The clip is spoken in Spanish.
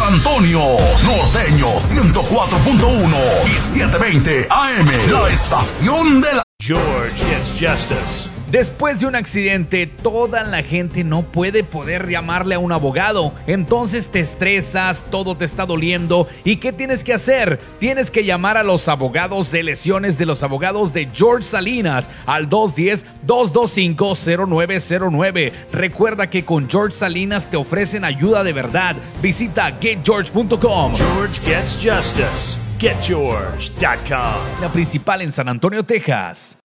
Antonio, Norteño 104.1 y 720 AM. La estación de la... George Gets Justice. Después de un accidente, toda la gente no puede llamarle a un abogado. Entonces te estresas, todo te está doliendo. ¿Y qué tienes que hacer? Tienes que llamar a los abogados de lesiones de los abogados de George Salinas al 210-225-0909. Recuerda que con George Salinas te ofrecen ayuda de verdad. Visita getgeorge.com. George Gets Justice. GetGeorge.com. La principal en San Antonio, Texas.